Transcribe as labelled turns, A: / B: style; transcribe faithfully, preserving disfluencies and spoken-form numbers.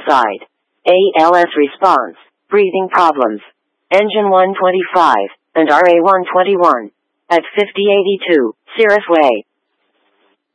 A: side. A L S response, breathing problems. Engine one twenty-five, and R A one twenty-one. At fifty eighty-two, Cirrus Way.